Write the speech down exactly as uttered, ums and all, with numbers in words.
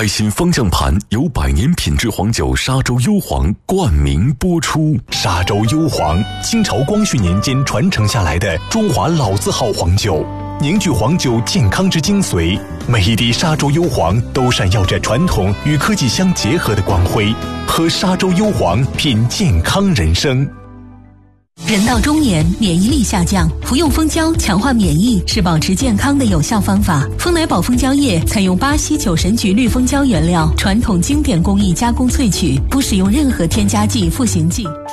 爱心方向盘由百年品质黄酒沙洲幽黄冠名播出。 沙洲幽黄，清朝光绪年间传承下来的中华老字号黄酒，凝聚黄酒健康之精髓。每一滴沙洲幽黄都闪耀着传统与科技相结合的光辉。喝沙洲幽黄，品健康人生。 人到中年，免疫力下降，服用蜂胶强化免疫是保持健康的有效方法。蜂奶宝蜂胶液采用巴西酒神菊绿蜂胶原料，传统经典工艺加工萃取，不使用任何添加剂、赋形剂。